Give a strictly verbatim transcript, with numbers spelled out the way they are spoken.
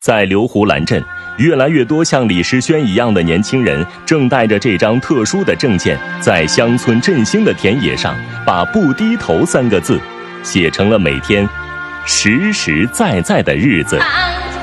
在刘胡兰镇，越来越多像李时轩一样的年轻人正带着这张特殊的证件，在乡村振兴的田野上，把不低头三个字写成了每天实实在在的日子。